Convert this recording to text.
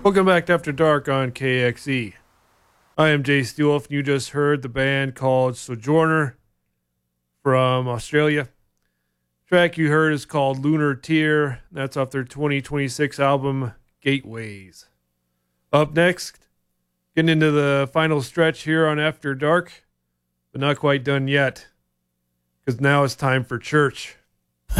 Welcome back to After Dark on KXE. I am Jay Steelwolf, and you just heard the band called Sojourner from Australia. The track you heard is called Lunar Tear. That's off their 2026 album, Gateways. Up next, getting into the final stretch here on After Dark, but not quite done yet, because now it's time for church.